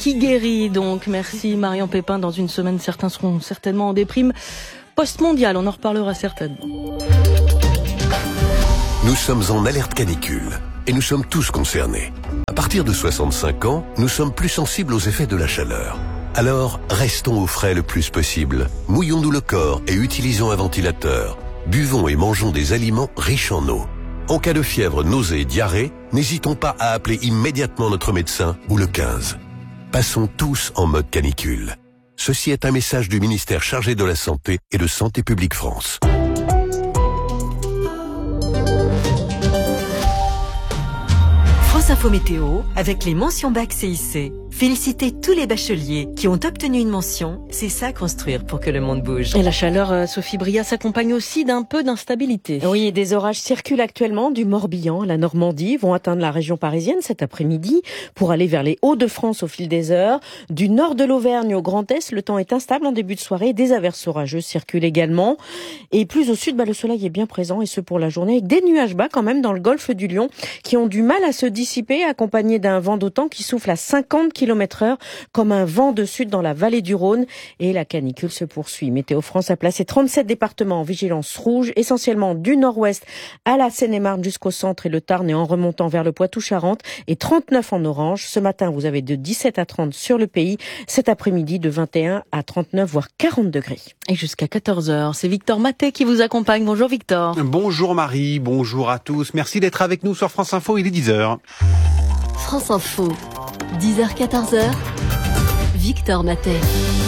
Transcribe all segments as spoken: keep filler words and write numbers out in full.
qui guérit donc. Merci Marion Pépin. Dans une semaine, certains seront certainement en déprime post-mondiale. On en reparlera certainement. Nous sommes en alerte canicule et nous sommes tous concernés. À partir de soixante-cinq ans, nous sommes plus sensibles aux effets de la chaleur. Alors, restons au frais le plus possible. Mouillons-nous le corps et utilisons un ventilateur. Buvons et mangeons des aliments riches en eau. En cas de fièvre, nausée et diarrhée, n'hésitons pas à appeler immédiatement notre médecin ou le quinze. Passons tous en mode canicule. Ceci est un message du ministère chargé de la Santé et de Santé publique France. France Info Météo avec les mentions bac C I C. Félicitez tous les bacheliers qui ont obtenu une mention. C'est ça construire pour que le monde bouge. Et la chaleur, Sophie Bria, s'accompagne aussi d'un peu d'instabilité. Oui, des orages circulent actuellement du Morbihan à la Normandie, vont atteindre la région parisienne cet après-midi pour aller vers les Hauts-de-France au fil des heures. Du nord de l'Auvergne au Grand Est, le temps est instable en début de soirée. Des averses orageuses circulent également. Et plus au sud, bah, le soleil est bien présent et ce pour la journée avec des nuages bas quand même dans le golfe du Lion qui ont du mal à se dissiper, accompagnés d'un vent d'automne qui souffle à cinquante kilomètres heure comme un vent de sud dans la vallée du Rhône et la canicule se poursuit. Météo France a placé trente-sept départements en vigilance rouge, essentiellement du nord-ouest à la Seine-et-Marne jusqu'au centre et le Tarn et en remontant vers le Poitou-Charentes et trente-neuf en orange. Ce matin, vous avez de dix-sept à trente sur le pays. Cet après-midi, de vingt et un à trente-neuf, voire quarante degrés. Et jusqu'à quatorze heures, c'est Victor Maté qui vous accompagne. Bonjour Victor. Bonjour Marie, bonjour à tous. Merci d'être avec nous sur France Info, il est dix heures. France Info, dix heures quatorze heures, Victor Maté.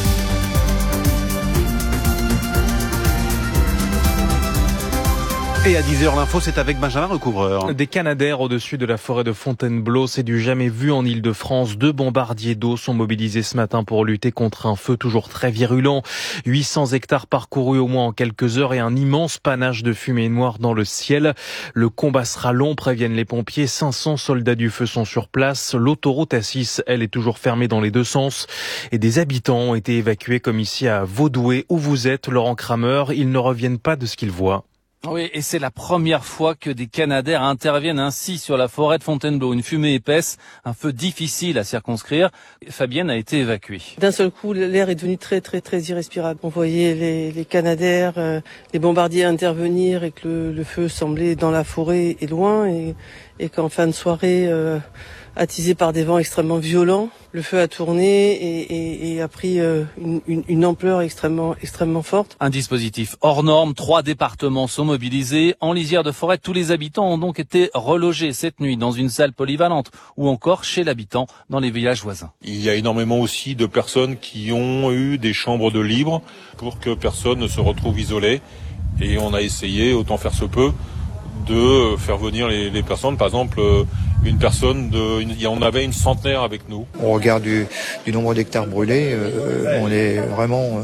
Et à dix heures, l'info, c'est avec Benjamin Recouvreur. Des Canadaires au-dessus de la forêt de Fontainebleau, c'est du jamais vu en Île-de-France. Deux bombardiers d'eau sont mobilisés ce matin pour lutter contre un feu toujours très virulent. huit cents hectares parcourus au moins en quelques heures et un immense panache de fumée noire dans le ciel. Le combat sera long, préviennent les pompiers. cinq cents soldats du feu sont sur place. L'autoroute A six, elle, est toujours fermée dans les deux sens. Et des habitants ont été évacués comme ici à Vaudoué, où vous êtes, Laurent Kramer. Ils ne reviennent pas de ce qu'ils voient. Oui, et c'est la première fois que des Canadaires interviennent ainsi sur la forêt de Fontainebleau. Une fumée épaisse, un feu difficile à circonscrire. Fabienne a été évacuée. D'un seul coup, l'air est devenu très très très irrespirable. On voyait les, les Canadaires, euh, les bombardiers intervenir et que le, le feu semblait dans la forêt et loin et, et qu'en fin de soirée, euh, attisé par des vents extrêmement violents, le feu a tourné et, et, et a pris euh, une, une, une ampleur extrêmement extrêmement forte. Un dispositif hors norme, trois départements sont mobilisés. En lisière de forêt, tous les habitants ont donc été relogés cette nuit dans une salle polyvalente ou encore chez l'habitant dans les villages voisins. Il y a énormément aussi de personnes qui ont eu des chambres de libre pour que personne ne se retrouve isolé. Et on a essayé, autant faire se peut, de faire venir les, les personnes. Par exemple, une personne, de, une, on avait une centenaire avec nous. On regarde du, du nombre d'hectares brûlés, euh, on est vraiment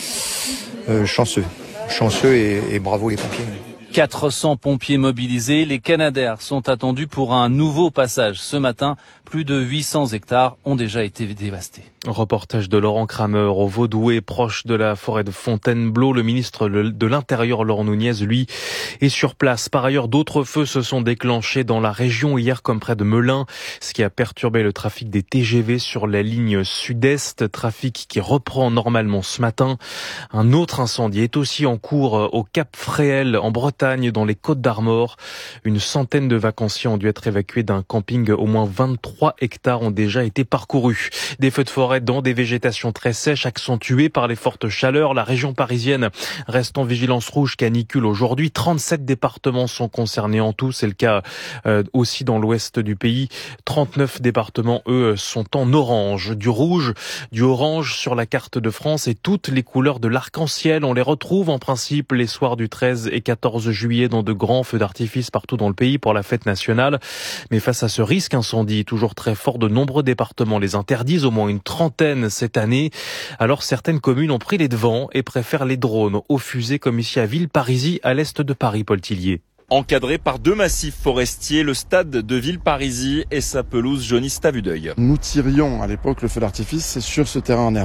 euh, euh, chanceux. Chanceux et, et bravo les pompiers. quatre cents pompiers mobilisés. Les Canadaires sont attendus pour un nouveau passage. Ce matin, plus de huit cents hectares ont déjà été dévastés. Reportage de Laurent Kramer au Vaudoué, proche de la forêt de Fontainebleau. Le ministre de l'Intérieur, Laurent Nunez, lui, est sur place. Par ailleurs, d'autres feux se sont déclenchés dans la région hier, comme près de Melun, ce qui a perturbé le trafic des T G V sur la ligne sud-est. Trafic qui reprend normalement ce matin. Un autre incendie est aussi en cours au Cap Fréhel, en Bretagne, dans les Côtes-d'Armor. Une centaine de vacanciers ont dû être évacués d'un camping. Au moins vingt-trois hectares ont déjà été parcourus. Des feux de forêt dans des végétations très sèches, accentuées par les fortes chaleurs. La région parisienne reste en vigilance rouge canicule aujourd'hui. trente-sept départements sont concernés en tout. C'est le cas euh, aussi dans l'ouest du pays. trente-neuf départements, eux, sont en orange. Du rouge, du orange sur la carte de France et toutes les couleurs de l'arc-en-ciel. On les retrouve en principe les soirs du treize et quatorze juillet dans de grands feux d'artifice partout dans le pays pour la fête nationale. Mais face à ce risque incendie toujours très fort, de nombreux départements les interdisent, au moins une trentaine cette année. Alors certaines communes ont pris les devants et préfèrent les drones aux fusées comme ici à Villeparisis, à l'est de Paris, Paul Tillier. Encadré par deux massifs forestiers, le stade de Villeparisis et sa pelouse jaunisse à vue d'œil. Nous tirions à l'époque le feu d'artifice sur ce terrain enherbé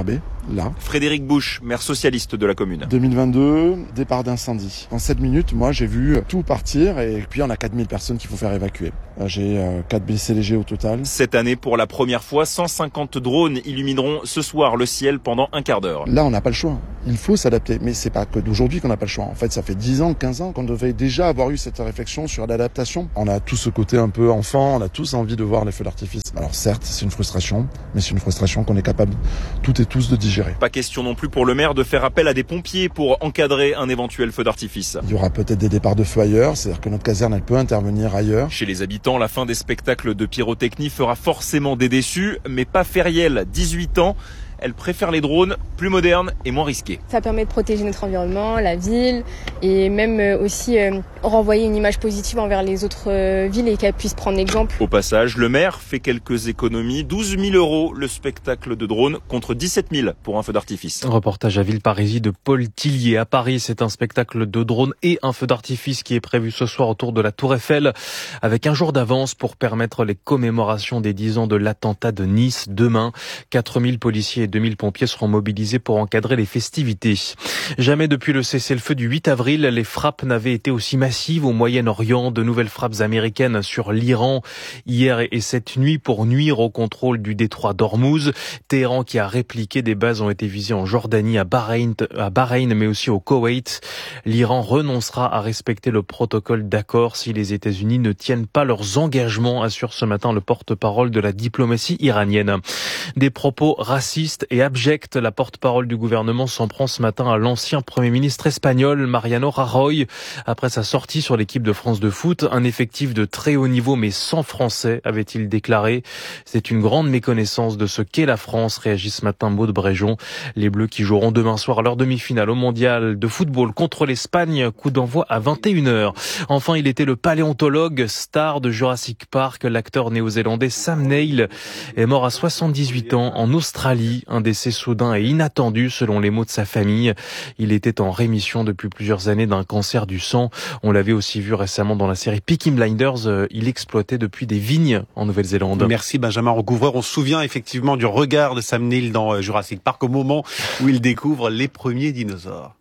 là. Frédéric Bouche, maire socialiste de la commune. deux mille vingt-deux, départ d'incendie. En sept minutes, moi j'ai vu tout partir et puis on a quatre mille personnes qu'il faut faire évacuer. J'ai euh, quatre blessés légers au total. Cette année, pour la première fois, cent cinquante drones illumineront ce soir le ciel pendant un quart d'heure. Là, on n'a pas le choix. Il faut s'adapter. Mais c'est pas que d'aujourd'hui qu'on n'a pas le choix. En fait, ça fait dix ans, quinze ans qu'on devait déjà avoir eu cette réflexion sur l'adaptation. On a tous ce côté un peu enfant, on a tous envie de voir les feux d'artifice. Alors certes, c'est une frustration, mais c'est une frustration qu'on est capable toutes et tous de digérer. Pas question non plus pour le maire de faire appel à des pompiers pour encadrer un éventuel feu d'artifice. Il y aura peut-être des départs de feu ailleurs, c'est-à-dire que notre caserne, elle peut intervenir ailleurs. Chez les habitants, la fin des spectacles de pyrotechnie fera forcément des déçus, mais pas Feriel, dix-huit ans. Elle préfère les drones plus modernes et moins risqués. Ça permet de protéger notre environnement, la ville, et même aussi euh, renvoyer une image positive envers les autres euh, villes et qu'elles puissent prendre exemple. Au passage, le maire fait quelques économies. douze mille euros le spectacle de drone contre dix-sept mille pour un feu d'artifice. Reportage à Villeparisis de Paul Tillier. À Paris, c'est un spectacle de drone et un feu d'artifice qui est prévu ce soir autour de la Tour Eiffel, avec un jour d'avance pour permettre les commémorations des dix ans de l'attentat de Nice demain. quatre mille policiers et deux mille pompiers seront mobilisés pour encadrer les festivités. Jamais depuis le cessez-le-feu du huit avril, les frappes n'avaient été aussi massives au Moyen-Orient. De nouvelles frappes américaines sur l'Iran hier et cette nuit pour nuire au contrôle du détroit d'Ormuz. Téhéran qui a répliqué, des bases ont été visées en Jordanie, à Bahreïn, à Bahreïn mais aussi au Koweït. L'Iran renoncera à respecter le protocole d'accord si les États-Unis ne tiennent pas leurs engagements, assure ce matin le porte-parole de la diplomatie iranienne. Des propos racistes et abject, la porte-parole du gouvernement s'en prend ce matin à l'ancien Premier ministre espagnol Mariano Rajoy. Après sa sortie sur l'équipe de France de foot, un effectif de très haut niveau mais sans Français, avait-il déclaré. C'est une grande méconnaissance de ce qu'est la France, réagit ce matin Maud Bréjon. Les Bleus qui joueront demain soir leur demi-finale au mondial de football contre l'Espagne, coup d'envoi à vingt et une heures. Enfin, il était le paléontologue, star de Jurassic Park. L'acteur néo-zélandais Sam Neill est mort à soixante-dix-huit ans en Australie. Un décès soudain et inattendu selon les mots de sa famille. Il était en rémission depuis plusieurs années d'un cancer du sang. On l'avait aussi vu récemment dans la série Peaky Blinders. Il exploitait depuis des vignes en Nouvelle-Zélande. Merci Benjamin Recouvreur. On se souvient effectivement du regard de Sam Neill dans Jurassic Park au moment où il découvre les premiers dinosaures.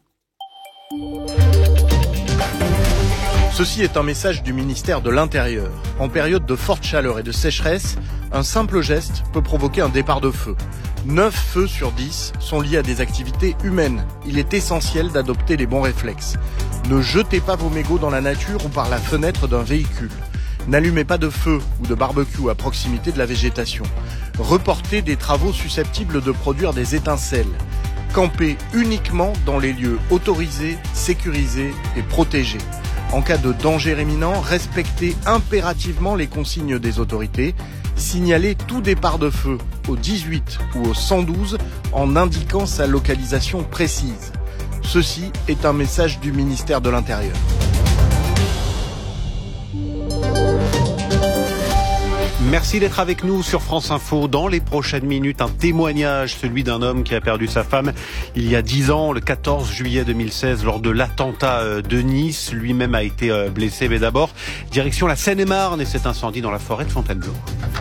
Ceci est un message du ministère de l'Intérieur. En période de forte chaleur et de sécheresse, un simple geste peut provoquer un départ de feu. neuf feux sur dix sont liés à des activités humaines. Il est essentiel d'adopter les bons réflexes. Ne jetez pas vos mégots dans la nature ou par la fenêtre d'un véhicule. N'allumez pas de feu ou de barbecue à proximité de la végétation. Reportez des travaux susceptibles de produire des étincelles. Campez uniquement dans les lieux autorisés, sécurisés et protégés. En cas de danger imminent, respectez impérativement les consignes des autorités. Signalez tout départ de feu au dix-huit ou au cent douze en indiquant sa localisation précise. Ceci est un message du ministère de l'Intérieur. Merci d'être avec nous sur France Info. Dans les prochaines minutes, un témoignage, celui d'un homme qui a perdu sa femme il y a dix ans, le quatorze juillet deux mille seize, lors de l'attentat de Nice. Lui-même a été blessé, mais d'abord, direction la Seine-et-Marne et cet incendie dans la forêt de Fontainebleau.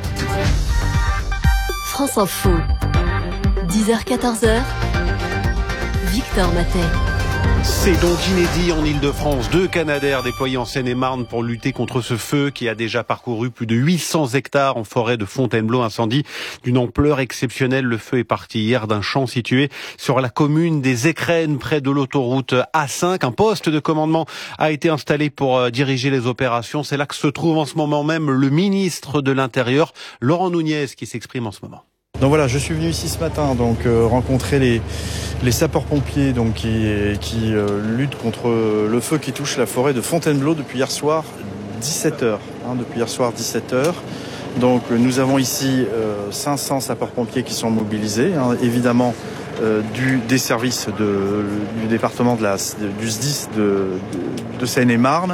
France Info, dix heures quatorze heures, Victor Matet. C'est donc inédit en Ile-de-France. Deux Canadair déployés en Seine-et-Marne pour lutter contre ce feu qui a déjà parcouru plus de huit cents hectares en forêt de Fontainebleau. Incendie d'une ampleur exceptionnelle. Le feu est parti hier d'un champ situé sur la commune des Écrennes, près de l'autoroute A cinq. Un poste de commandement a été installé pour diriger les opérations. C'est là que se trouve en ce moment même le ministre de l'Intérieur, Laurent Nunez, qui s'exprime en ce moment. Donc voilà, je suis venu ici ce matin donc euh, rencontrer les les sapeurs-pompiers donc qui qui euh, luttent contre le feu qui touche la forêt de Fontainebleau depuis hier soir dix-sept heures. Hein, depuis hier soir dix-sept heures. Donc nous avons ici euh, cinq cents sapeurs-pompiers qui sont mobilisés, hein, évidemment euh, du des services de du département de la du S D I S de de, de Seine-et-Marne.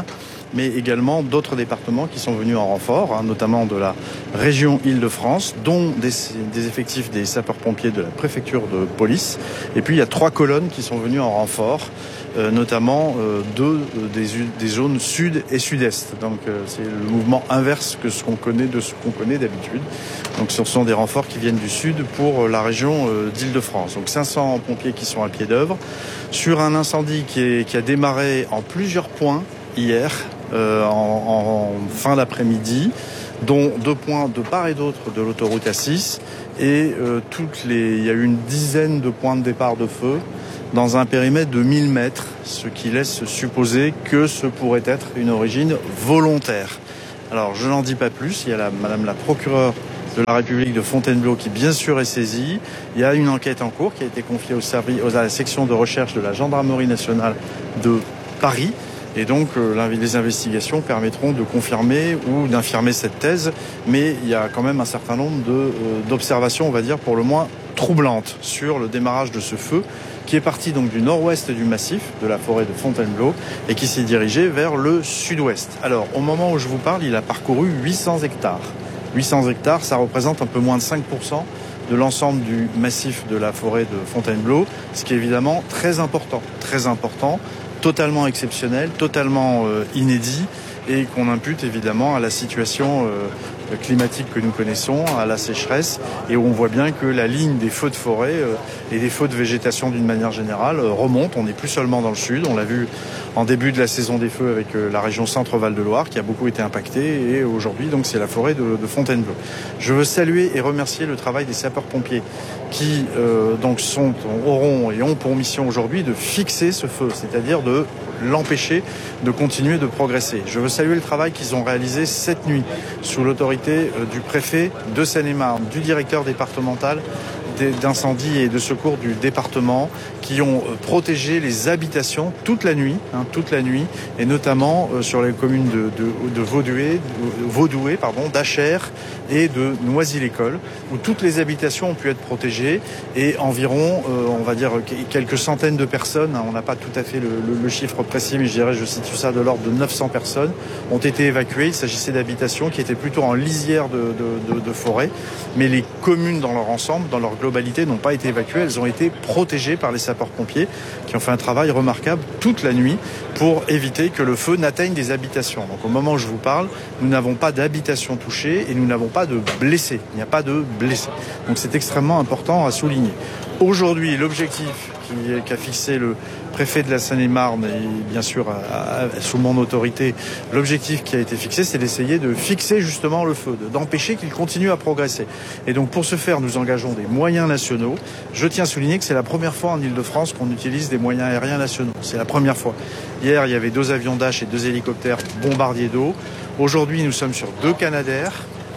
mais également d'autres départements qui sont venus en renfort, hein, notamment de la région Île-de-France, dont des, des effectifs des sapeurs-pompiers de la préfecture de police. Et puis il y a trois colonnes qui sont venues en renfort, euh, notamment euh, deux euh, des, des zones sud et sud-est. Donc euh, c'est le mouvement inverse que ce qu'on connaît de ce qu'on connaît d'habitude. Donc ce sont des renforts qui viennent du sud pour euh, la région euh, d'Île-de-France. Donc cinq cents pompiers qui sont à pied d'œuvre sur un incendie qui, est, qui a démarré en plusieurs points hier, euh, en, en fin d'après-midi, dont deux points de part et d'autre de l'autoroute A six. Et euh, toutes les, il y a eu une dizaine de points de départ de feu dans un périmètre de mille mètres, ce qui laisse supposer que ce pourrait être une origine volontaire. Alors je n'en dis pas plus, il y a la, Madame la procureure de la République de Fontainebleau qui bien sûr est saisie. Il y a une enquête en cours qui a été confiée au service, à la section de recherche de la Gendarmerie nationale de Paris. Et donc euh, les investigations permettront de confirmer ou d'infirmer cette thèse. Mais il y a quand même un certain nombre de, euh, d'observations, on va dire, pour le moins troublantes sur le démarrage de ce feu qui est parti donc du nord-ouest du massif de la forêt de Fontainebleau et qui s'est dirigé vers le sud-ouest. Alors au moment où je vous parle, il a parcouru huit cents hectares. huit cents hectares, ça représente un peu moins de cinq pour cent de l'ensemble du massif de la forêt de Fontainebleau, ce qui est évidemment très important, très important, totalement exceptionnel, totalement euh, inédit et qu'on impute évidemment à la situation euh, climatique que nous connaissons, à la sécheresse, et où on voit bien que la ligne des feux de forêt euh, et des feux de végétation d'une manière générale euh, remonte. On n'est plus seulement dans le sud, on l'a vu en début de la saison des feux avec euh, la région Centre-Val de Loire qui a beaucoup été impactée, et aujourd'hui donc c'est la forêt de, de Fontainebleau. Je veux saluer et remercier le travail des sapeurs-pompiers qui euh, donc sont, auront et ont pour mission aujourd'hui de fixer ce feu, c'est-à-dire de l'empêcher de continuer de progresser. Je veux saluer le travail qu'ils ont réalisé cette nuit sous l'autorité du préfet de Seine-et-Marne, du directeur départemental d'incendie et de secours du département, qui ont protégé les habitations toute la nuit, hein, toute la nuit, et notamment euh, sur les communes de, de, de Vaudoué, de, Vaudoué, pardon, d'Achères et de Noisy-l'École, où toutes les habitations ont pu être protégées, et environ, euh, on va dire, quelques centaines de personnes, hein, on n'a pas tout à fait le, le, le chiffre précis, mais je dirais, je situe ça de l'ordre de neuf cents personnes, ont été évacuées. Il s'agissait d'habitations qui étaient plutôt en lisière de, de, de, de forêt, mais les communes dans leur ensemble, dans leur globalité, n'ont pas été évacuées, elles ont été protégées par les sapeurs-pompiers qui ont fait un travail remarquable toute la nuit pour éviter que le feu n'atteigne des habitations. Donc au moment où je vous parle, nous n'avons pas d'habitations touchées et nous n'avons pas de blessés. Il n'y a pas de blessés. Donc c'est extrêmement important à souligner. Aujourd'hui, l'objectif qu'a fixé le préfet de la Seine-et-Marne et bien sûr à, à, sous mon autorité, l'objectif qui a été fixé, c'est d'essayer de fixer justement le feu, d'empêcher qu'il continue à progresser. Et donc pour ce faire, nous engageons des moyens nationaux. Je tiens à souligner que c'est la première fois en Île-de-France qu'on utilise des moyens aériens nationaux. C'est la première fois. Hier, il y avait deux avions Dash et deux hélicoptères bombardiers d'eau. Aujourd'hui, nous sommes sur deux Canadair,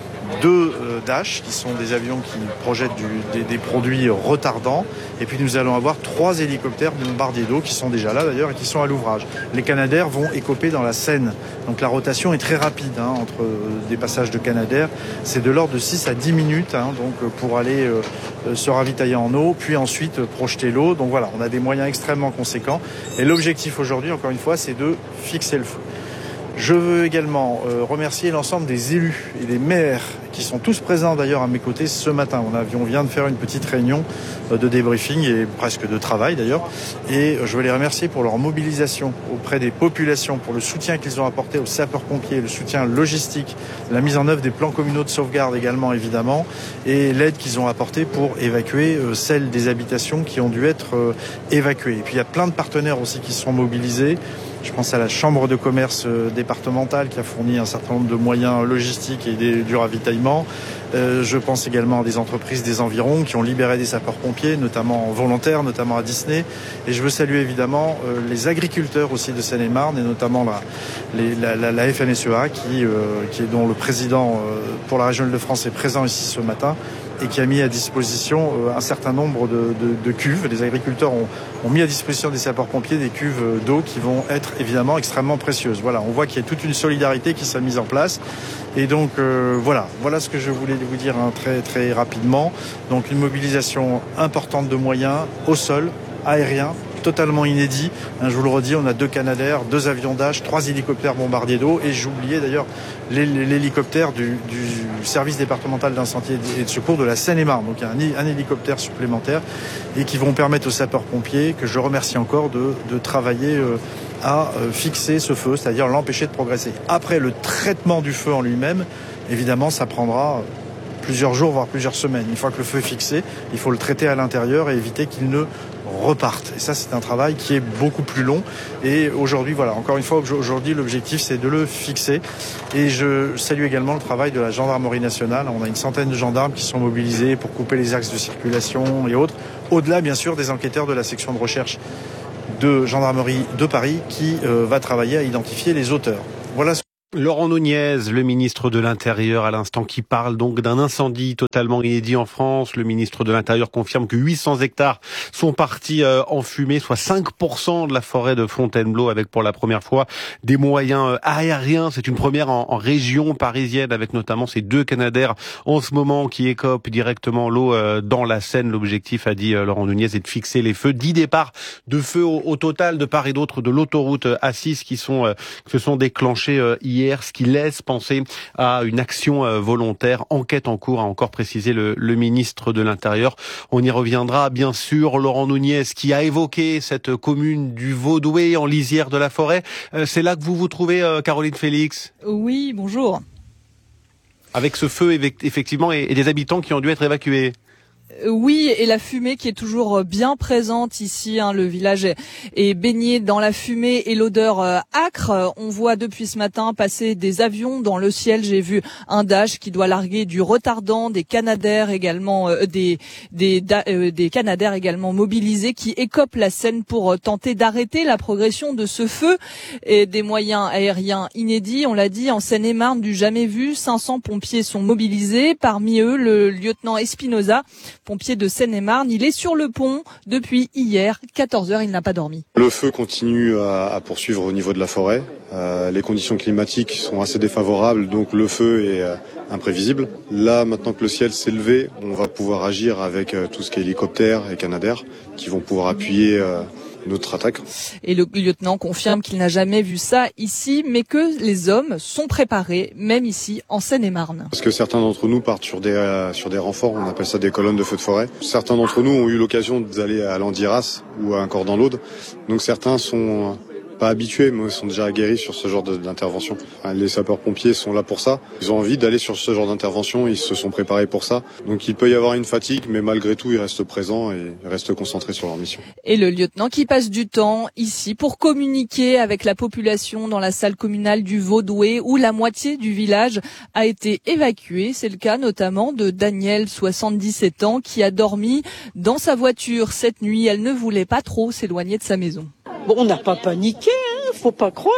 deux euh, Dash, qui sont des avions qui projettent du, des, des produits retardants. Et puis nous allons avoir trois hélicoptères bombardiers d'eau qui sont déjà là d'ailleurs et qui sont à l'ouvrage. Les Canadair vont écoper dans la Seine. Donc la rotation est très rapide hein, entre euh, des passages de Canadair. C'est de l'ordre de six à dix minutes hein, donc, euh, pour aller euh, euh, se ravitailler en eau, puis ensuite euh, projeter l'eau. Donc voilà, on a des moyens extrêmement conséquents. Et l'objectif aujourd'hui, encore une fois, c'est de fixer le feu. Je veux également euh, remercier l'ensemble des élus et des maires qui sont tous présents d'ailleurs à mes côtés ce matin. On, a, on vient de faire une petite réunion euh, de débriefing et presque de travail d'ailleurs. Et euh, je veux les remercier pour leur mobilisation auprès des populations, pour le soutien qu'ils ont apporté aux sapeurs-pompiers, le soutien logistique, la mise en œuvre des plans communaux de sauvegarde également évidemment, et l'aide qu'ils ont apportée pour évacuer euh, celles des habitations qui ont dû être euh, évacuées. Et puis il y a plein de partenaires aussi qui se sont mobilisés. Je pense à la Chambre de commerce départementale qui a fourni un certain nombre de moyens logistiques et des, du ravitaillement. Euh, je pense également à des entreprises des environs qui ont libéré des sapeurs-pompiers, notamment volontaires, notamment à Disney. Et je veux saluer évidemment euh, les agriculteurs aussi de Seine-et-Marne et notamment la, les, la, la, la F N S E A qui, euh, qui est dont le président euh, pour la région Île-de-France est présent ici ce matin et qui a mis à disposition euh, un certain nombre de, de, de cuves. Les agriculteurs ont, ont mis à disposition des sapeurs-pompiers des cuves d'eau qui vont être évidemment extrêmement précieuses. Voilà, on voit qu'il y a toute une solidarité qui s'est mise en place. Et donc euh, voilà, voilà ce que je voulais vous dire hein, très très rapidement. Donc une mobilisation importante de moyens au sol, aérien, totalement inédit. Hein, je vous le redis, on a deux Canadair, deux avions Dash, trois hélicoptères bombardiers d'eau et j'oubliais d'ailleurs l'hélicoptère du, du service départemental d'incendie et de secours de la Seine-et-Marne. Donc il y a un, un hélicoptère supplémentaire et qui vont permettre aux sapeurs-pompiers, que je remercie encore, de, de travailler euh, à euh, fixer ce feu, c'est-à-dire l'empêcher de progresser. Après, le traitement du feu en lui-même, évidemment, ça prendra plusieurs jours, voire plusieurs semaines. Une fois que le feu est fixé, il faut le traiter à l'intérieur et éviter qu'il ne reparte. Et ça, c'est un travail qui est beaucoup plus long. Et aujourd'hui, voilà, encore une fois, aujourd'hui, l'objectif, c'est de le fixer. Et je salue également le travail de la gendarmerie nationale. On a une centaine de gendarmes qui sont mobilisés pour couper les axes de circulation et autres. Au-delà, bien sûr, des enquêteurs de la section de recherche de gendarmerie de Paris qui euh, va travailler à identifier les auteurs. Voilà ce Laurent Nunez, le ministre de l'Intérieur, à l'instant, qui parle donc d'un incendie totalement inédit en France. Le ministre de l'Intérieur confirme que huit cents hectares sont partis euh, en fumée, soit cinq pour cent de la forêt de Fontainebleau, avec pour la première fois des moyens euh, aériens. C'est une première en, en région parisienne, avec notamment ces deux Canadair en ce moment qui écopent directement l'eau euh, dans la Seine. L'objectif, a dit euh, Laurent Nunez, est de fixer les feux. Dix départs de feu au, au total de part et d'autre de l'autoroute A six qui sont euh, se sont déclenchés euh, hier. Ce qui laisse penser à une action volontaire. Enquête en cours, a encore précisé le, le ministre de l'Intérieur. On y reviendra, bien sûr. Laurent Nunez, qui a évoqué cette commune du Vaudoué, en lisière de la forêt. C'est là que vous vous trouvez, Caroline Félix? Oui, bonjour. Avec ce feu, effectivement, et des habitants qui ont dû être évacués. Oui, et la fumée qui est toujours bien présente ici. Hein, le village est, est baigné dans la fumée et l'odeur euh, âcre. On voit depuis ce matin passer des avions dans le ciel. J'ai vu un Dash qui doit larguer du retardant, des Canadair également, euh, des des da, euh, des Canadair également mobilisés qui écopent la Seine pour euh, tenter d'arrêter la progression de ce feu. Et des moyens aériens inédits, on l'a dit, en Seine-et-Marne, du jamais vu. cinq cents pompiers sont mobilisés. Parmi eux, le lieutenant Espinoza, pompier de Seine-et-Marne. Il est sur le pont depuis hier, quatorze heures, il n'a pas dormi. Le feu continue à, à poursuivre au niveau de la forêt. Euh, les conditions climatiques sont assez défavorables, donc le feu est euh, imprévisible. Là, maintenant que le ciel s'est levé, on va pouvoir agir avec euh, tout ce qui est hélicoptère et Canadair, qui vont pouvoir appuyer euh, notre attaque. Et le lieutenant confirme qu'il n'a jamais vu ça ici, mais que les hommes sont préparés, même ici, en Seine-et-Marne. Parce que certains d'entre nous partent sur des, euh, sur des renforts, on appelle ça des colonnes de feu de forêt. Certains d'entre nous ont eu l'occasion d'aller à l'Andiras ou à un Cordon l'Aude. Donc certains sont pas habitués, mais sont déjà aguerris sur ce genre d'intervention. Les sapeurs-pompiers sont là pour ça. Ils ont envie d'aller sur ce genre d'intervention, ils se sont préparés pour ça. Donc il peut y avoir une fatigue, mais malgré tout, ils restent présents et restent concentrés sur leur mission. Et le lieutenant qui passe du temps ici pour communiquer avec la population dans la salle communale du Vaudoué, où la moitié du village a été évacuée. C'est le cas notamment de Danielle, soixante-dix-sept ans, qui a dormi dans sa voiture cette nuit. Elle ne voulait pas trop s'éloigner de sa maison. Bon, on n'a pas paniqué, hein, faut pas croire.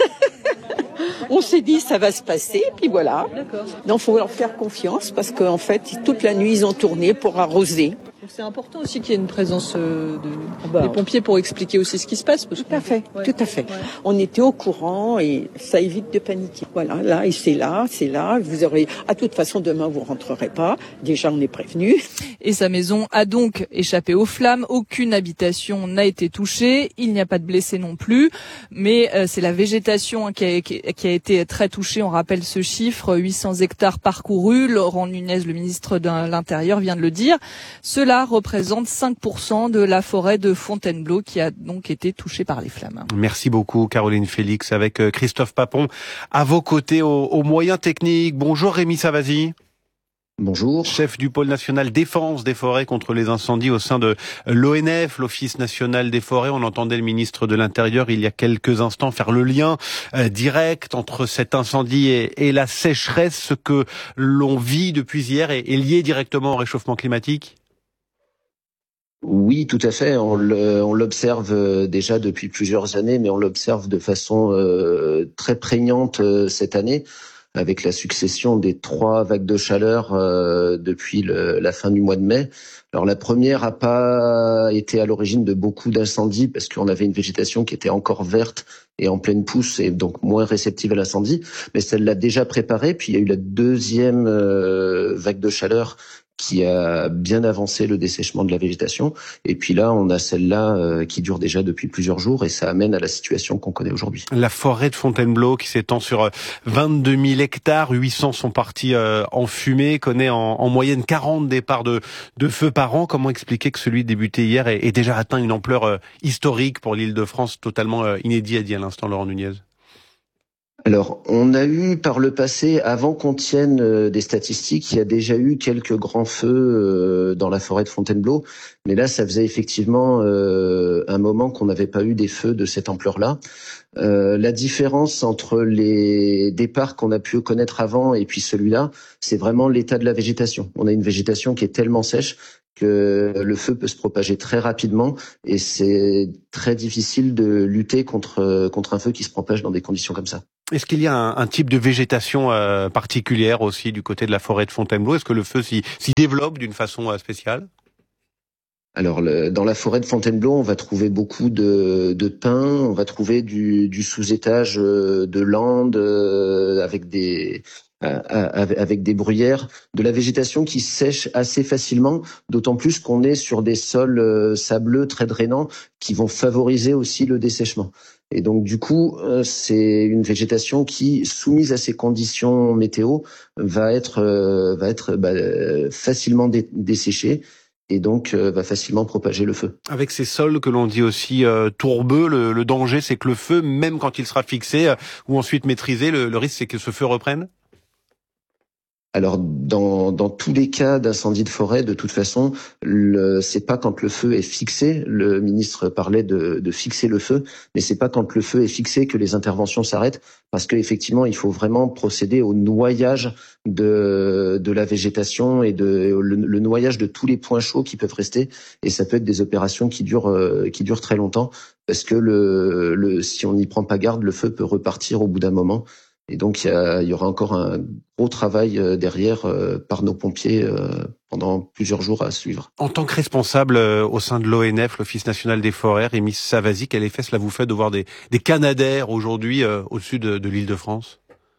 On s'est dit ça va se passer, puis voilà. Donc faut leur faire confiance parce qu'en fait toute la nuit ils ont tourné pour arroser. C'est important aussi qu'il y ait une présence de, bah, des pompiers pour expliquer aussi ce qui se passe. Parce tout à fait, ouais. tout à fait. Ouais. On était au courant et ça évite de paniquer. Voilà, là et c'est là, c'est là. Vous aurez, à toute façon demain vous rentrerez pas. Déjà on est prévenu. Et sa maison a donc échappé aux flammes. Aucune habitation n'a été touchée. Il n'y a pas de blessés non plus. Mais euh, c'est la végétation qui a, qui a été très touchée. On rappelle ce chiffre, huit cents hectares parcourus. Laurent Nunez, le ministre de l'Intérieur, vient de le dire. Cela représente cinq pour cent de la forêt de Fontainebleau qui a donc été touchée par les flammes. Merci beaucoup Caroline Félix, avec Christophe Papon à vos côtés aux, aux moyens techniques. Bonjour Rémi Savasi. Bonjour. Chef du pôle national défense des forêts contre les incendies au sein de l'O N F, l'Office national des forêts. On entendait le ministre de l'Intérieur il y a quelques instants faire le lien euh, direct entre cet incendie et, et la sécheresse. Ce que l'on vit depuis hier est, est lié directement au réchauffement climatique. Oui, tout à fait. On l'observe déjà depuis plusieurs années, mais on l'observe de façon euh, très prégnante euh, cette année, avec la succession des trois vagues de chaleur euh, depuis le, la fin du mois de mai. Alors la première a pas été à l'origine de beaucoup d'incendies parce qu'on avait une végétation qui était encore verte et en pleine pousse et donc moins réceptive à l'incendie, mais celle l'a déjà préparée. Puis il y a eu la deuxième euh, vague de chaleur qui a bien avancé le dessèchement de la végétation. Et puis là, on a celle-là euh, qui dure déjà depuis plusieurs jours et ça amène à la situation qu'on connaît aujourd'hui. La forêt de Fontainebleau qui s'étend sur vingt-deux mille hectares, huit cents sont partis euh, en fumée, connaît en, en moyenne quarante départs de, de feu par an. Comment expliquer que celui débuté hier ait, ait déjà atteint une ampleur euh, historique pour l'Île-de-France, totalement euh, inédit, a dit à l'instant Laurent Nunez? Alors, on a eu par le passé, avant qu'on tienne euh, des statistiques, il y a déjà eu quelques grands feux euh, dans la forêt de Fontainebleau, mais là, ça faisait effectivement euh, un moment qu'on n'avait pas eu des feux de cette ampleur-là. Euh, la différence entre les départs qu'on a pu connaître avant et puis celui-là, c'est vraiment l'état de la végétation. On a une végétation qui est tellement sèche que le feu peut se propager très rapidement et c'est très difficile de lutter contre contre un feu qui se propage dans des conditions comme ça. Est-ce qu'il y a un, un type de végétation euh, particulière aussi du côté de la forêt de Fontainebleau? Est-ce que le feu s'y, s'y développe d'une façon euh, spéciale? Alors, le, dans la forêt de Fontainebleau, on va trouver beaucoup de, de pins, on va trouver du, du sous-étage de landes euh, avec des euh, avec des bruyères, de la végétation qui sèche assez facilement, d'autant plus qu'on est sur des sols euh, sableux très drainants qui vont favoriser aussi le dessèchement. Et donc du coup, euh, c'est une végétation qui, soumise à ces conditions météo, va être euh, va être bah, facilement dé- desséchée. Et donc euh, va facilement propager le feu. Avec ces sols que l'on dit aussi euh, tourbeux, le, le danger c'est que le feu, même quand il sera fixé euh, ou ensuite maîtrisé, le, le risque c'est que ce feu reprenne? Alors dans dans tous les cas d'incendie de forêt, de toute façon, le, c'est pas quand le feu est fixé. Le ministre parlait de, de fixer le feu, mais c'est pas quand le feu est fixé que les interventions s'arrêtent, parce qu'effectivement il faut vraiment procéder au noyage de de la végétation et de le, le noyage de tous les points chauds qui peuvent rester. Et ça peut être des opérations qui durent euh, qui durent très longtemps, parce que le le si on n'y prend pas garde, le feu peut repartir au bout d'un moment. Et donc, il y, a, il y aura encore un gros travail derrière euh, par nos pompiers euh, pendant plusieurs jours à suivre. En tant que responsable euh, au sein de l'O N F, l'Office national des forêts, Rémi Savasi, quel effet cela vous fait de voir des, des canadaires aujourd'hui euh, au-dessus de, de l'Île-de-France?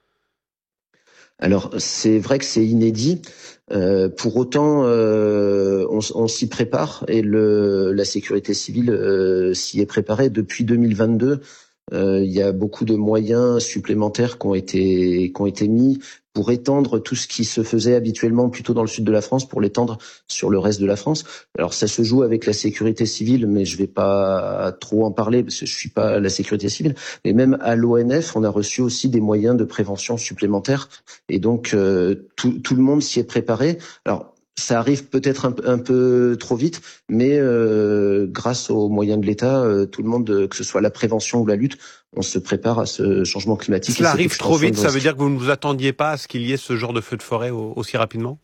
Alors, c'est vrai que c'est inédit. Euh, pour autant, euh, on, on s'y prépare et le, la sécurité civile euh, s'y est préparée depuis deux mille vingt-deux. Euh, il y a beaucoup de moyens supplémentaires qui ont été qui ont été mis pour étendre tout ce qui se faisait habituellement plutôt dans le sud de la France, pour l'étendre sur le reste de la France. Alors ça se joue avec la sécurité civile, mais je vais pas trop en parler parce que je suis pas la sécurité civile. Mais même à l'O N F, on a reçu aussi des moyens de prévention supplémentaires et donc euh, tout, tout le monde s'y est préparé. Alors ça arrive peut-être un, un peu trop vite, mais euh, grâce aux moyens de l'État, euh, tout le monde, que ce soit la prévention ou la lutte, on se prépare à ce changement climatique. Cela arrive trop vite, ça veut dire que vous ne vous attendiez pas à ce qu'il y ait ce genre de feu de forêt aussi rapidement?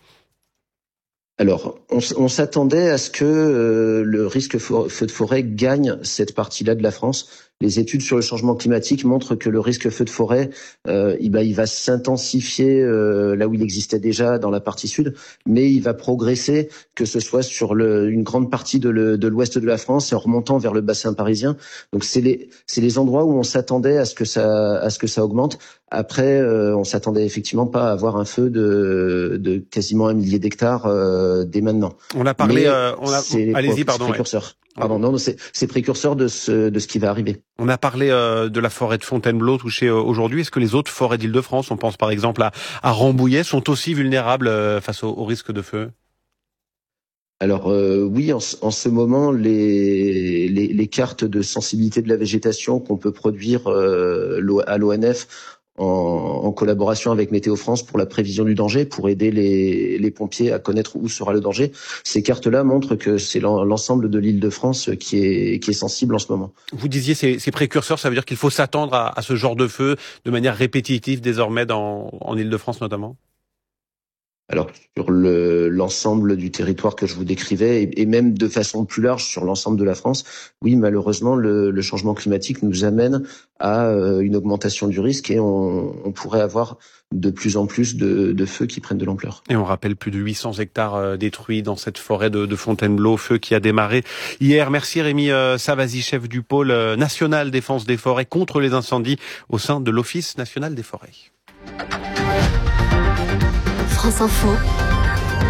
Alors, on, on s'attendait à ce que euh, le risque feu de forêt gagne cette partie-là de la France. Les études sur le changement climatique montrent que le risque feu de forêt, euh, il, bah, il va s'intensifier euh, là où il existait déjà dans la partie sud, mais il va progresser, que ce soit sur le, une grande partie de, le, de l'ouest de la France et en remontant vers le bassin parisien. Donc c'est les, c'est les endroits où on s'attendait à ce que ça, à ce que ça augmente. Après, euh, on s'attendait effectivement pas à avoir un feu de, de quasiment un millier d'hectares euh, dès maintenant. On a parlé, euh, on a, allez-y, pardon. Précurseurs. Pardon, non, c'est, c'est précurseur de ce, de ce qui va arriver. On a parlé euh, de la forêt de Fontainebleau touchée euh, aujourd'hui. Est-ce que les autres forêts d'Île-de-France, on pense par exemple à, à Rambouillet, sont aussi vulnérables euh, face au, au risque de feu? Alors euh, oui, en, en ce moment, les, les, les cartes de sensibilité de la végétation qu'on peut produire euh, à l'O N F en, en collaboration avec Météo France pour la prévision du danger, pour aider les, les pompiers à connaître où sera le danger. Ces cartes-là montrent que c'est l'ensemble de l'Île-de-France qui est, qui est sensible en ce moment. Vous disiez ces, ces précurseurs, ça veut dire qu'il faut s'attendre à, à ce genre de feu de manière répétitive désormais dans, en Île-de-France notamment? Alors sur le, l'ensemble du territoire que je vous décrivais, et, et même de façon plus large sur l'ensemble de la France, oui, malheureusement, le, le changement climatique nous amène à euh, une augmentation du risque et on, on pourrait avoir de plus en plus de, de feux qui prennent de l'ampleur. Et on rappelle plus de huit cents hectares euh, détruits dans cette forêt de, de Fontainebleau, feu qui a démarré hier. Merci Rémi euh, Savasi, chef du pôle euh, national défense des forêts contre les incendies au sein de l'Office national des forêts. France Info,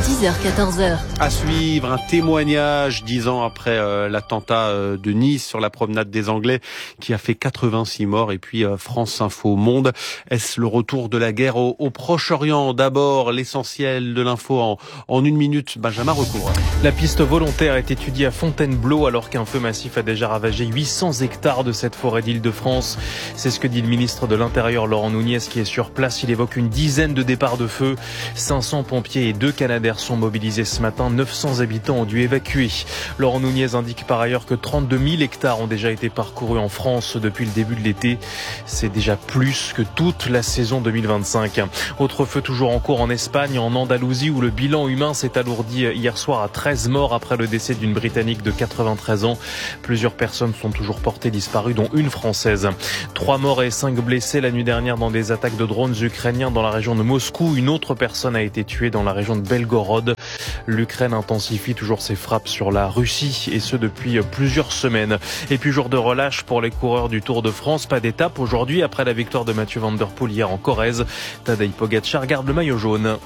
dix heures quatorze heures. À suivre, un témoignage dix ans après euh, l'attentat euh, de Nice sur la promenade des Anglais qui a fait quatre-vingt-six morts. Et puis euh, France Info Monde. Est-ce le retour de la guerre au, au Proche-Orient? D'abord, l'essentiel de l'info en, en une minute. Benjamin Recouvre. La piste volontaire est étudiée à Fontainebleau alors qu'un feu massif a déjà ravagé huit cents hectares de cette forêt d'Île-de-France. C'est ce que dit le ministre de l'Intérieur Laurent Nunez qui est sur place. Il évoque une dizaine de départs de feu. cinq cents pompiers et deux Canadair sont mobilisés ce matin. neuf cents habitants ont dû évacuer. Laurent Nunez indique par ailleurs que trente-deux mille hectares ont déjà été parcourus en France depuis le début de l'été. C'est déjà plus que toute la saison deux mille vingt-cinq. Autre feu toujours en cours en Espagne, en Andalousie, où le bilan humain s'est alourdi hier soir à treize morts après le décès d'une Britannique de quatre-vingt-treize ans. Plusieurs personnes sont toujours portées disparues, dont une Française. Trois morts et cinq blessés la nuit dernière dans des attaques de drones ukrainiens dans la région de Moscou. Une autre personne a été tuée dans la région de Belgorod. L'Ukraine intensifie toujours ses frappes sur la Russie, et ce depuis plusieurs semaines. Et puis jour de relâche pour les coureurs du Tour de France. Pas d'étape aujourd'hui après la victoire de Mathieu Van Der Poel hier en Corrèze. Tadej Pogačar garde le maillot jaune.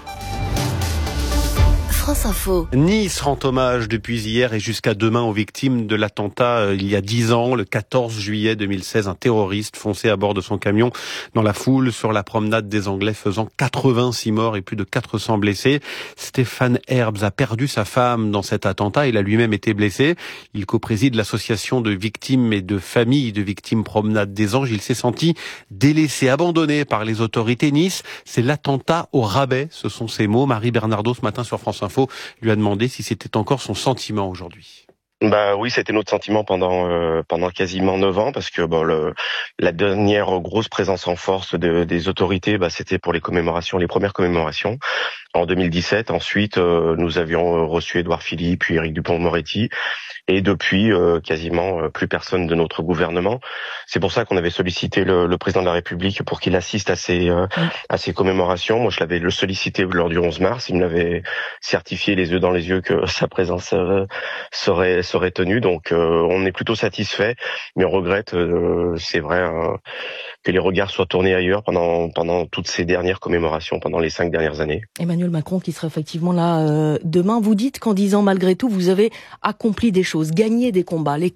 France Info. Nice rend hommage depuis hier et jusqu'à demain aux victimes de l'attentat euh, il y a dix ans, le quatorze juillet deux mille seize. Un terroriste foncé à bord de son camion dans la foule sur la promenade des Anglais, faisant quatre-vingt-six morts et plus de quatre cents blessés. Stéphane Herbs a perdu sa femme dans cet attentat. Il a lui-même été blessé. Il co-préside l'association de victimes et de familles de victimes Promenade des Anges. Il s'est senti délaissé, abandonné par les autorités. Nice, c'est l'attentat au rabais. Ce sont ses mots. Marie Bernardo, ce matin sur France Info, lui a demandé si c'était encore son sentiment aujourd'hui. Bah oui, c'était notre sentiment pendant euh, pendant quasiment neuf ans, parce que bon, le, la dernière grosse présence en force de, des autorités, bah c'était pour les commémorations, les premières commémorations en deux mille dix-sept. Ensuite, euh, nous avions reçu Édouard Philippe puis Éric Dupond-Moretti, et depuis euh, quasiment euh, plus personne de notre gouvernement. C'est pour ça qu'on avait sollicité le, le président de la République pour qu'il assiste à ces euh, à ces commémorations. Moi, je l'avais le sollicité lors du onze mars. Il me l'avait certifié les yeux dans les yeux que sa présence euh, serait serait tenue. Donc, euh, on est plutôt satisfait, mais on regrette, euh, c'est vrai, euh, que les regards soient tournés ailleurs pendant pendant toutes ces dernières commémorations, pendant les cinq dernières années. Emmanuel Macron qui sera effectivement là euh, demain. Vous dites qu'en dix ans, malgré tout, vous avez accompli des choses, gagné des combats. Lesquels ?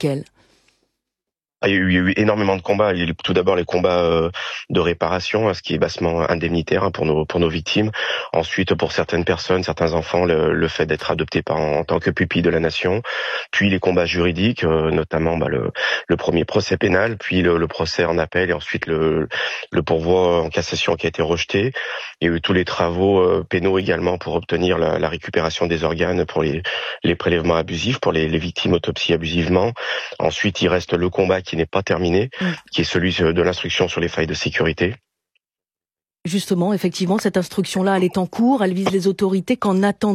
Il y a eu, il y a eu énormément de combats. Il y a eu tout d'abord les combats euh, de réparation, ce qui est bassement indemnitaire hein, pour nos pour nos victimes. Ensuite, pour certaines personnes, certains enfants, le, le fait d'être adoptés par en, en tant que pupille de la nation. Puis les combats juridiques, euh, notamment bah, le, le premier procès pénal, puis le, le procès en appel, et ensuite le, le pourvoi en cassation qui a été rejeté. Il y a eu tous les travaux euh, pénaux également pour obtenir la, la récupération des organes pour les, les prélèvements abusifs, pour les, les victimes autopsies abusivement. Ensuite, il reste le combat qui n'est pas terminé, mmh. qui est celui de l'instruction sur les failles de sécurité. Justement, effectivement, cette instruction-là, elle est en cours, elle vise les autorités. Qu'en attendez-vous ?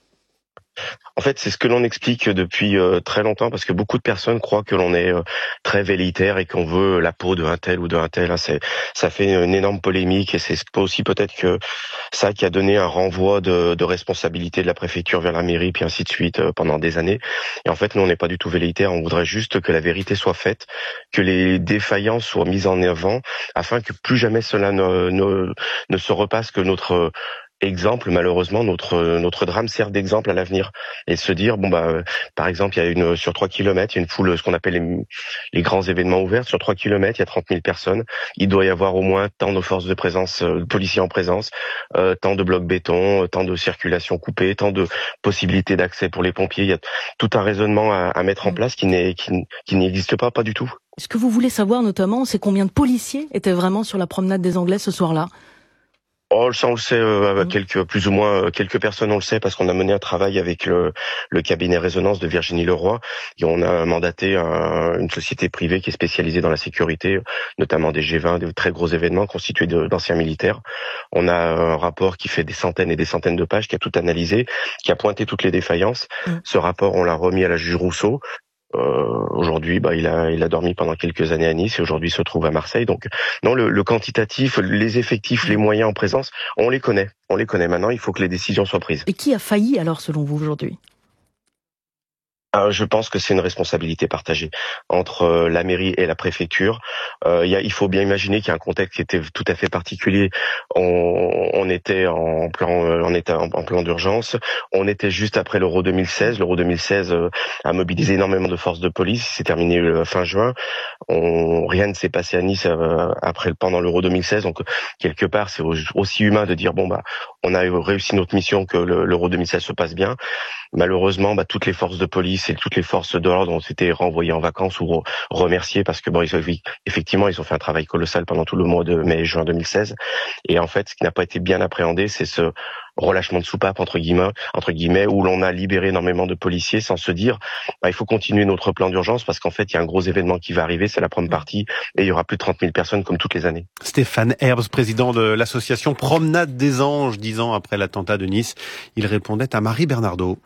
En fait, c'est ce que l'on explique depuis euh, très longtemps, parce que beaucoup de personnes croient que l'on est euh, très velléitaire et qu'on veut la peau d'un tel ou d'un tel. Hein. C'est, ça fait une énorme polémique, et c'est aussi peut-être que ça qui a donné un renvoi de, de responsabilité de la préfecture vers la mairie, puis ainsi de suite euh, pendant des années. Et en fait, nous, on n'est pas du tout velléitaire. On voudrait juste que la vérité soit faite, que les défaillances soient mises en avant, afin que plus jamais cela ne, ne, ne se repasse, que notre exemple, malheureusement, notre notre drame sert d'exemple à l'avenir, et se dire bon bah par exemple il y a une sur trois kilomètres, il y a une foule, ce qu'on appelle les, les grands événements ouverts, sur trois kilomètres il y a trente mille personnes, il doit y avoir au moins tant de forces de présence, euh, de policiers en présence, euh, tant de blocs béton, euh, tant de circulation coupée, tant de possibilités d'accès pour les pompiers. Il y a tout un raisonnement à, à mettre en place qui n'est qui, qui n'existe pas pas du tout. Ce que vous voulez savoir notamment, c'est combien de policiers étaient vraiment sur la promenade des Anglais ce soir-là ? Oh, ça on le sait, euh, quelques plus ou moins quelques personnes on le sait, parce qu'on a mené un travail avec le, le cabinet Résonance de Virginie Leroy, et on a mandaté un, une société privée qui est spécialisée dans la sécurité, notamment des G vingt, des très gros événements constitués de, d'anciens militaires. On a un rapport qui fait des centaines et des centaines de pages, qui a tout analysé, qui a pointé toutes les défaillances. Mmh. Ce rapport, on l'a remis à la juge Rousseau. Euh, aujourd'hui, bah, il a, il a dormi pendant quelques années à Nice, et aujourd'hui il se trouve à Marseille. Donc, non, le, le quantitatif, les effectifs, les moyens en présence, on les connaît. On les connaît maintenant. Il faut que les décisions soient prises. Et qui a failli alors, selon vous, aujourd'hui ? Euh, je pense que c'est une responsabilité partagée entre euh, la mairie et la préfecture. Euh, y a, il faut bien imaginer qu'il y a un contexte qui était tout à fait particulier. On, on était en plan, on était en, en plan d'urgence. On était juste après l'Euro deux mille seize. L'Euro deux mille seize euh, a mobilisé énormément de forces de police. C'est terminé euh, fin juin. On, rien ne s'est passé à Nice euh, après pendant l'Euro deux mille seize. Donc quelque part, c'est aussi humain de dire bon bah on a réussi notre mission, que le, l'Euro deux mille seize se passe bien. Malheureusement, bah, toutes les forces de police et toutes les forces de l'ordre ont été renvoyées en vacances ou remerciées parce que bon, ils ont, effectivement, ils ont fait un travail colossal pendant tout le mois de mai et juin deux mille seize. Et en fait, ce qui n'a pas été bien appréhendé, c'est ce relâchement de soupape entre guillemets, entre guillemets, où l'on a libéré énormément de policiers sans se dire, bah, il faut continuer notre plan d'urgence parce qu'en fait, il y a un gros événement qui va arriver, c'est la première partie, et il y aura plus de trente mille personnes comme toutes les années. Stéphane Herbs, président de l'association Promenade des Anges, dix ans après l'attentat de Nice, il répondait à Marie Bernardo.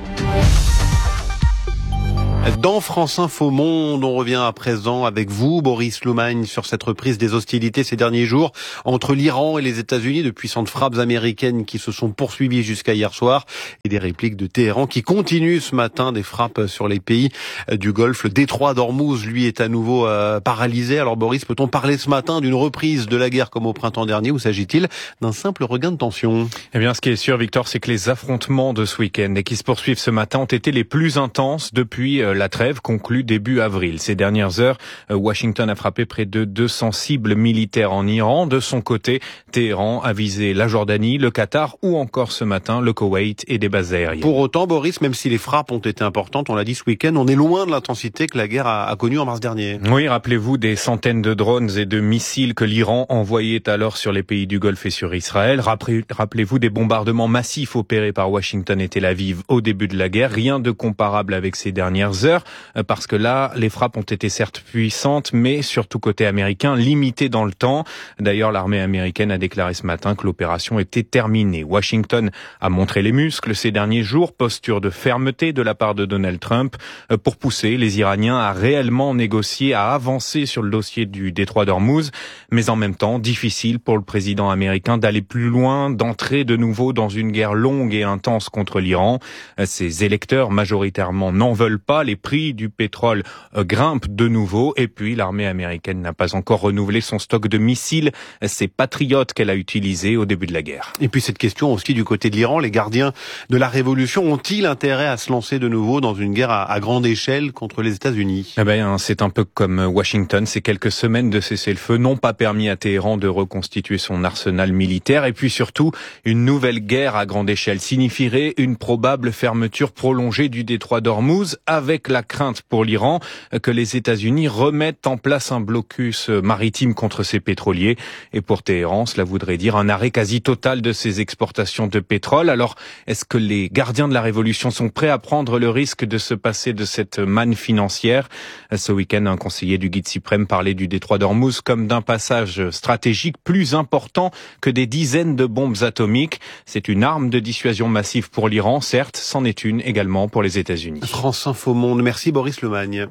Dans France Info Monde, on revient à présent avec vous, Boris Lomagne, sur cette reprise des hostilités ces derniers jours entre l'Iran et les États-Unis, de puissantes frappes américaines qui se sont poursuivies jusqu'à hier soir, et des répliques de Téhéran qui continuent ce matin, des frappes sur les pays du Golfe. Le détroit d'Ormuz, lui, est à nouveau euh, paralysé. Alors Boris, peut-on parler ce matin d'une reprise de la guerre comme au printemps dernier, ou s'agit-il d'un simple regain de tension? Eh bien, ce qui est sûr, Victor, c'est que les affrontements de ce week-end et qui se poursuivent ce matin ont été les plus intenses depuis euh, la trêve conclue début avril. Ces dernières heures, Washington a frappé près de deux cents cibles militaires en Iran. De son côté, Téhéran a visé la Jordanie, le Qatar ou encore ce matin le Koweït et des bases aériennes. Pour autant, Boris, même si les frappes ont été importantes, on l'a dit ce week-end, on est loin de l'intensité que la guerre a, a connue en mars dernier. Oui, rappelez-vous des centaines de drones et de missiles que l'Iran envoyait alors sur les pays du Golfe et sur Israël. Rappelez-vous des bombardements massifs opérés par Washington et Tel Aviv au début de la guerre. Rien de comparable avec ces dernières heures. Parce que là, les frappes ont été certes puissantes, mais surtout côté américain, limitées dans le temps. D'ailleurs, l'armée américaine a déclaré ce matin que l'opération était terminée. Washington a montré les muscles ces derniers jours, posture de fermeté de la part de Donald Trump, pour pousser les Iraniens à réellement négocier, à avancer sur le dossier du détroit d'Ormuz. Mais en même temps, difficile pour le président américain d'aller plus loin, d'entrer de nouveau dans une guerre longue et intense contre l'Iran. Ses électeurs, majoritairement, n'en veulent pas. Les prix du pétrole euh, grimpe de nouveau, et puis l'armée américaine n'a pas encore renouvelé son stock de missiles, ces patriotes qu'elle a utilisés au début de la guerre. Et puis cette question aussi du côté de l'Iran, les gardiens de la révolution ont-ils intérêt à se lancer de nouveau dans une guerre à, à grande échelle contre les États-Unis? Eh ben, c'est un peu comme Washington, ces quelques semaines de cessez-le-feu n'ont pas permis à Téhéran de reconstituer son arsenal militaire, et puis surtout, une nouvelle guerre à grande échelle signifierait une probable fermeture prolongée du détroit d'Ormuz, avec la crainte pour l'Iran que les États-Unis remettent en place un blocus maritime contre ses pétroliers. Et pour Téhéran, cela voudrait dire un arrêt quasi total de ses exportations de pétrole. Alors, est-ce que les gardiens de la révolution sont prêts à prendre le risque de se passer de cette manne financière? Ce week-end, un conseiller du guide suprême parlait du détroit d'Ormuz comme d'un passage stratégique plus important que des dizaines de bombes atomiques. C'est une arme de dissuasion massive pour l'Iran, certes, c'en est une également pour les États-Unis. France Info Monde, merci Boris Lomagne.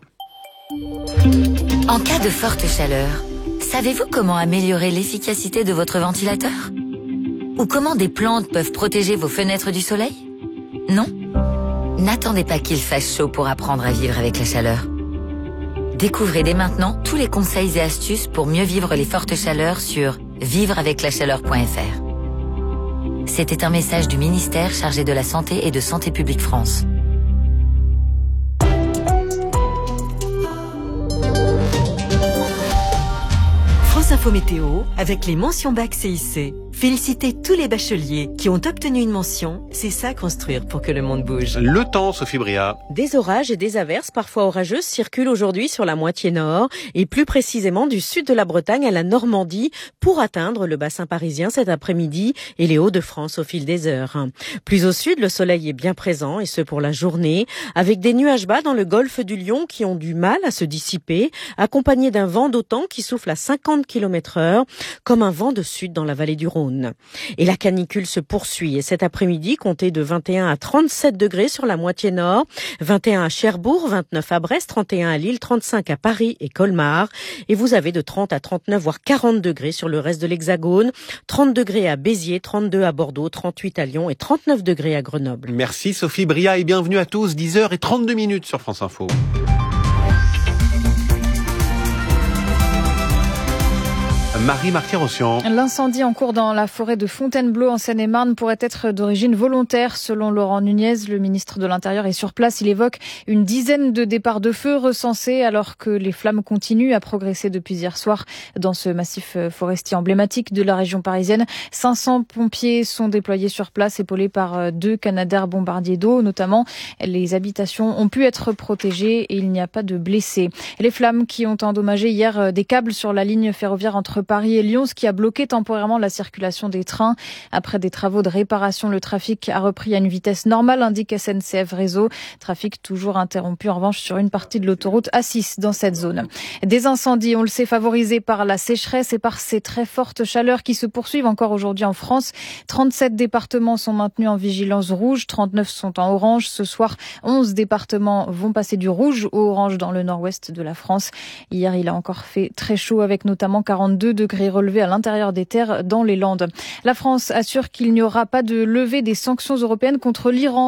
En cas de forte chaleur, savez-vous comment améliorer l'efficacité de votre ventilateur? Ou comment des plantes peuvent protéger vos fenêtres du soleil? Non? N'attendez pas qu'il fasse chaud pour apprendre à vivre avec la chaleur. Découvrez dès maintenant tous les conseils et astuces pour mieux vivre les fortes chaleurs sur vivre avec la chaleur point f r. C'était un message du ministère chargé de la Santé et de Santé publique France. France Info Météo avec les mentions bac C I C. Félicitez tous les bacheliers qui ont obtenu une mention. C'est ça construire pour que le monde bouge. Le temps, Sophie Bria. Des orages et des averses parfois orageuses circulent aujourd'hui sur la moitié nord et plus précisément du sud de la Bretagne à la Normandie pour atteindre le bassin parisien cet après-midi et les Hauts-de-France au fil des heures. Plus au sud, le soleil est bien présent et ce pour la journée avec des nuages bas dans le golfe du Lion qui ont du mal à se dissiper, accompagnés d'un vent d'autant qui souffle à cinquante kilomètres heure comme un vent de sud dans la vallée du Rhône. jaune. Et la canicule se poursuit. Et cet après-midi, comptez de vingt et un à trente-sept degrés sur la moitié nord, vingt et un à Cherbourg, vingt-neuf à Brest, trente et un à Lille, trente-cinq à Paris et Colmar. Et vous avez de trente à trente-neuf, voire quarante degrés sur le reste de l'Hexagone. trente degrés à Béziers, trente-deux à Bordeaux, trente-huit à Lyon et trente-neuf degrés à Grenoble. Merci Sophie Bria et bienvenue à tous. dix heures trente-deux minutes sur France Info. Marie Martier-Rossian. L'incendie en cours dans la forêt de Fontainebleau en Seine-et-Marne pourrait être d'origine volontaire. Selon Laurent Nunez, le ministre de l'Intérieur est sur place. Il évoque une dizaine de départs de feu recensés alors que les flammes continuent à progresser depuis hier soir dans ce massif forestier emblématique de la région parisienne. cinq cents pompiers sont déployés sur place, épaulés par deux Canadair bombardiers d'eau notamment. Les habitations ont pu être protégées et il n'y a pas de blessés. Les flammes qui ont endommagé hier des câbles sur la ligne ferroviaire entre Paris et Lyon, ce qui a bloqué temporairement la circulation des trains. Après des travaux de réparation, le trafic a repris à une vitesse normale, indique S N C F Réseau. Trafic toujours interrompu en revanche sur une partie de l'autoroute A six dans cette zone. Des incendies, on le sait, favorisés par la sécheresse et par ces très fortes chaleurs qui se poursuivent encore aujourd'hui en France. trente-sept départements sont maintenus en vigilance rouge, trente-neuf sont en orange. Ce soir, onze départements vont passer du rouge au orange dans le nord-ouest de la France. Hier, il a encore fait très chaud avec notamment quarante-deux degrés relevés à l'intérieur des terres dans les Landes. La France assure qu'il n'y aura pas de levée des sanctions européennes contre l'Iran.